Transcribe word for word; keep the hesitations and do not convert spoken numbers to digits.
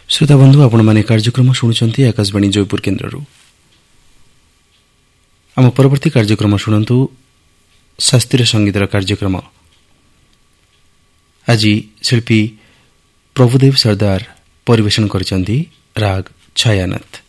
श्रोताबंधु आपण माने कार्यक्रम शुणुचंती आकाशवाणी जयपुर केन्द्ररू। आम परवर्ती कार्यक्रम शुणु शास्त्रीय संगीतर कार्यक्रम। आज शिल्पी प्रभुदेव सरदार परिवेशन करचंती राग छायानाथ।